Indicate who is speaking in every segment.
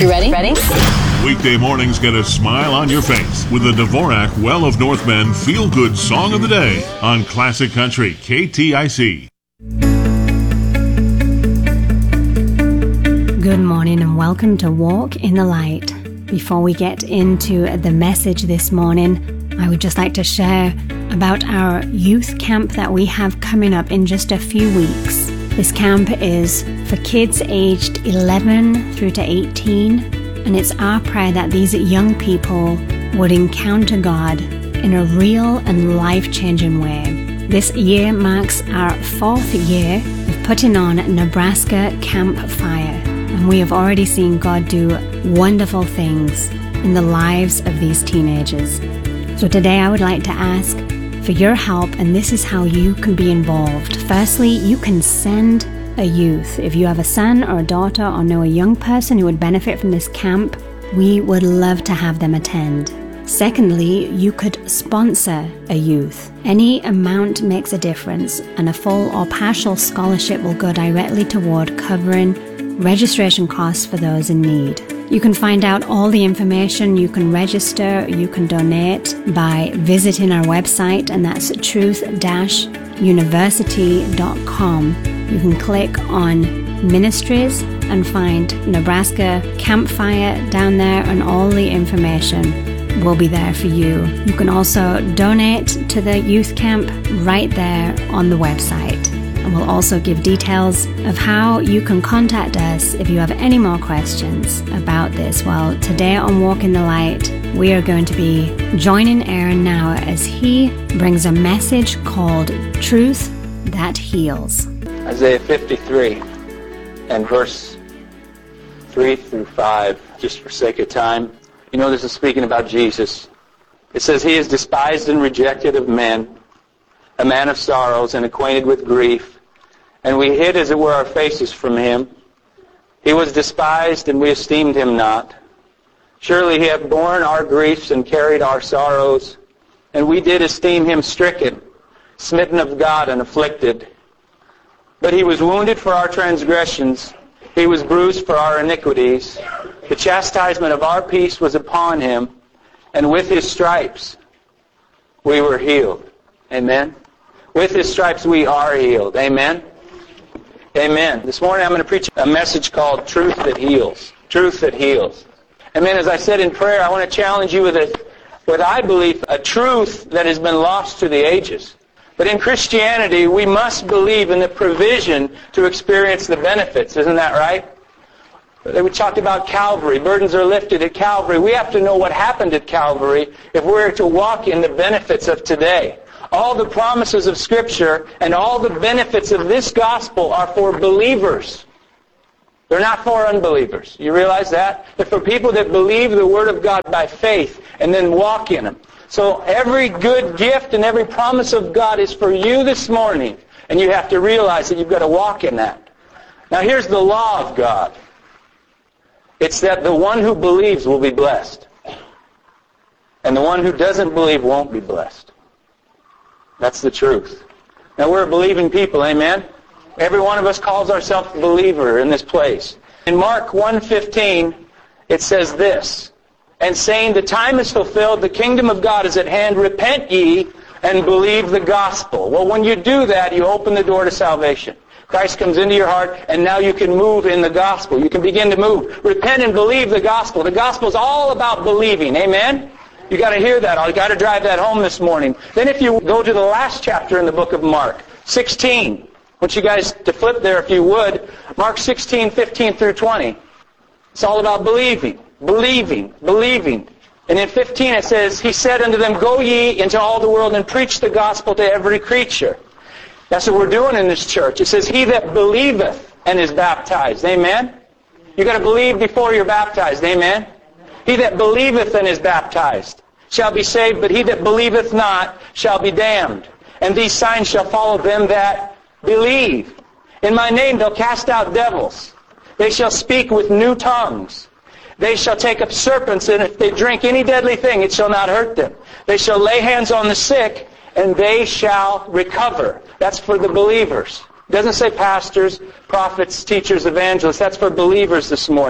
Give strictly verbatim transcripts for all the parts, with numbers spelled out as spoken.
Speaker 1: You ready? Ready?
Speaker 2: Weekday mornings get a smile on your face with the Dvorak Well of North Bend Feel Good Song of the Day on Classic Country K T I C.
Speaker 3: Good morning and welcome to Walk in the Light. Before we get into the message this morning, I would just like to share about our youth camp that we have coming up in just a few weeks. This camp is for kids aged eleven through to eighteen, and it's our prayer that these young people would encounter God in a real and life-changing way. This year marks our fourth year of putting on Nebraska Camp Fire, and we have already seen God do wonderful things in the lives of these teenagers. So today I would like to ask for your help, and this is how you can be involved. Firstly, you can send a youth. If you have a son or a daughter or know a young person who would benefit from this camp, we would love to have them attend. Secondly, you could sponsor a youth. Any amount makes a difference, and a full or partial scholarship will go directly toward covering registration costs for those in need. You can find out all the information, you can register, you can donate by visiting our website, and that's truth dash university dot com. You can click on Ministries and find Nebraska Campfire down there, and all the information will be there for you. You can also donate to the youth camp right there on the website. And we'll also give details of how you can contact us if you have any more questions about this. Well, today on Walk in the Light, we are going to be joining Aaron now as he brings a message called Truth That Heals.
Speaker 4: Isaiah fifty-three and verse three through five, just for sake of time. You know this is speaking about Jesus. It says, He is despised and rejected of men, a man of sorrows and acquainted with grief, and we hid, as it were, our faces from him. He was despised, and we esteemed him not. Surely he hath borne our griefs and carried our sorrows, and we did esteem him stricken, smitten of God, and afflicted. But he was wounded for our transgressions, he was bruised for our iniquities. The chastisement of our peace was upon him, and with his stripes we were healed. Amen. With his stripes we are healed. Amen. Amen. This morning I'm going to preach a message called Truth That Heals. Truth That Heals. Amen. As I said in prayer, I want to challenge you with a, what I believe, a truth that has been lost to the ages. But in Christianity, we must believe in the provision to experience the benefits. Isn't that right? We talked about Calvary. Burdens are lifted at Calvary. We have to know what happened at Calvary if we're to walk in the benefits of today. All the promises of Scripture and all the benefits of this gospel are for believers. They're not for unbelievers. You realize that? They're for people that believe the Word of God by faith and then walk in them. So every good gift and every promise of God is for you this morning, and you have to realize that you've got to walk in that. Now here's the law of God. It's that the one who believes will be blessed, and the one who doesn't believe won't be blessed. That's the truth. Now we're a believing people, amen? Every one of us calls ourselves a believer in this place. In Mark one fifteen, it says this, and saying, the time is fulfilled, the kingdom of God is at hand, repent ye and believe the gospel. Well, when you do that, you open the door to salvation. Christ comes into your heart, and now you can move in the gospel. You can begin to move. Repent and believe the gospel. The gospel is all about believing, amen? You got to hear that. I got to drive that home this morning. Then if you go to the last chapter in the book of Mark, sixteen. I want you guys to flip there if you would. Mark sixteen, fifteen through twenty. It's all about believing, believing, believing. And in fifteen it says, He said unto them, Go ye into all the world and preach the gospel to every creature. That's what we're doing in this church. It says, He that believeth and is baptized. Amen? You've got to believe before you're baptized. Amen? He that believeth and is baptized shall be saved, but he that believeth not shall be damned. And these signs shall follow them that believe. In my name they'll cast out devils. They shall speak with new tongues. They shall take up serpents, and if they drink any deadly thing, it shall not hurt them. They shall lay hands on the sick, and they shall recover. That's for the believers. It doesn't say pastors, prophets, teachers, evangelists. That's for believers this morning.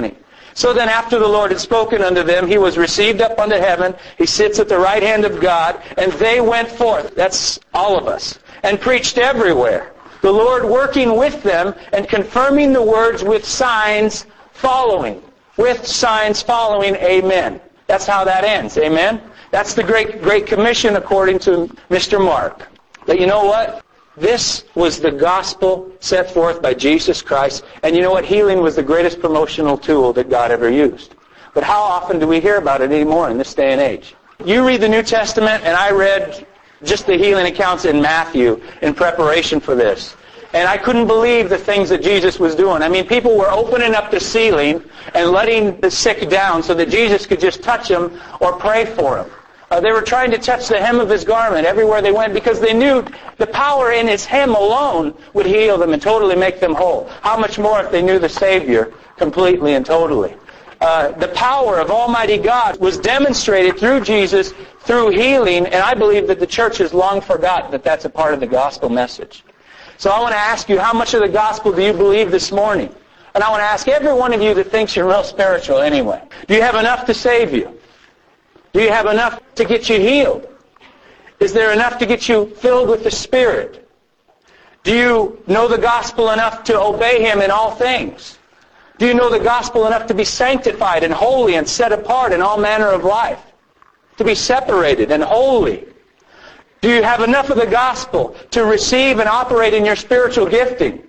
Speaker 4: So then after the Lord had spoken unto them, he was received up unto heaven. He sits at the right hand of God. And they went forth, that's all of us, and preached everywhere, the Lord working with them and confirming the words with signs following. With signs following, amen. That's how that ends, amen? That's the Great, Great Commission according to Mister Mark. But you know what? This was the gospel set forth by Jesus Christ. And you know what? Healing was the greatest promotional tool that God ever used. But how often do we hear about it anymore in this day and age? You read the New Testament, and I read just the healing accounts in Matthew in preparation for this. And I couldn't believe the things that Jesus was doing. I mean, people were opening up the ceiling and letting the sick down so that Jesus could just touch them or pray for them. Uh, they were trying to touch the hem of his garment everywhere they went because they knew the power in his hem alone would heal them and totally make them whole. How much more if they knew the Savior completely and totally? Uh, the power of Almighty God was demonstrated through Jesus, through healing, and I believe that the church has long forgotten that that's a part of the gospel message. So I want to ask you, how much of the gospel do you believe this morning? And I want to ask every one of you that thinks you're real spiritual anyway, do you have enough to save you? Do you have enough to get you healed? Is there enough to get you filled with the Spirit? Do you know the gospel enough to obey Him in all things? Do you know the gospel enough to be sanctified and holy and set apart in all manner of life? To be separated and holy? Do you have enough of the gospel to receive and operate in your spiritual gifting?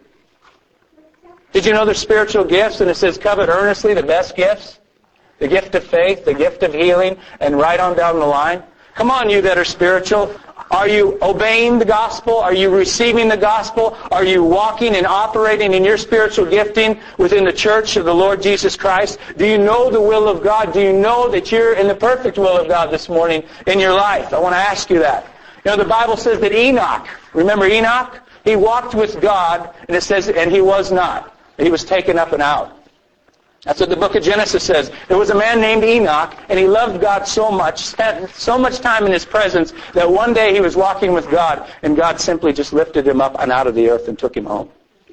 Speaker 4: Did you know there's spiritual gifts, and it says covet earnestly the best gifts? The gift of faith, the gift of healing, and right on down the line. Come on, you that are spiritual. Are you obeying the gospel? Are you receiving the gospel? Are you walking and operating in your spiritual gifting within the church of the Lord Jesus Christ? Do you know the will of God? Do you know that you're in the perfect will of God this morning in your life? I want to ask you that. You know, the Bible says that Enoch, remember Enoch? He walked with God, and it says, and he was not. He was taken up and out. That's what the book of Genesis says. There was a man named Enoch, and he loved God so much, spent so much time in His presence, that one day he was walking with God, and God simply just lifted him up and out of the earth and took him home.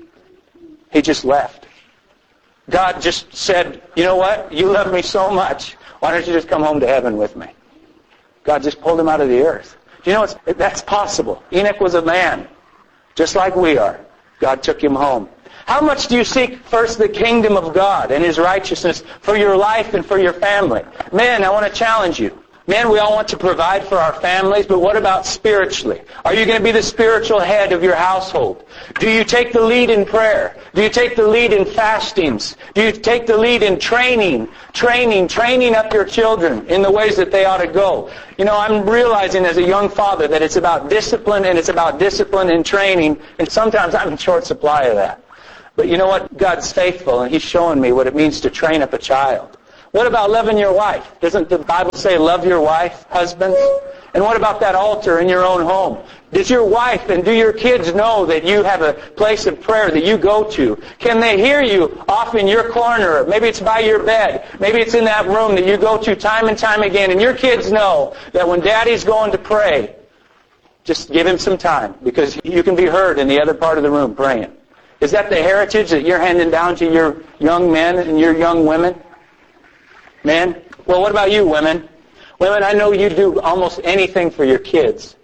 Speaker 4: He just left. God just said, you know what? You love me so much. Why don't you just come home to heaven with me? God just pulled him out of the earth. Do you know it's, that's possible? Enoch was a man, just like we are. God took him home. How much do you seek first the kingdom of God and His righteousness for your life and for your family? Men, I want to challenge you. Men, we all want to provide for our families, but what about spiritually? Are you going to be the spiritual head of your household? Do you take the lead in prayer? Do you take the lead in fastings? Do you take the lead in training, training, training up your children in the ways that they ought to go? You know, I'm realizing as a young father that it's about discipline, and it's about discipline and training, and sometimes I'm in short supply of that. But you know what? God's faithful, and He's showing me what it means to train up a child. What about loving your wife? Doesn't the Bible say, love your wife, husbands? And what about that altar in your own home? Does your wife and do your kids know that you have a place of prayer that you go to? Can they hear you off in your corner? Maybe it's by your bed. Maybe it's in that room that you go to time and time again. And your kids know that when Daddy's going to pray, just give him some time, because you can be heard in the other part of the room praying. Is that the heritage that you're handing down to your young men and your young women? Men? Well, what about you, women? Women, I know you do almost anything for your kids.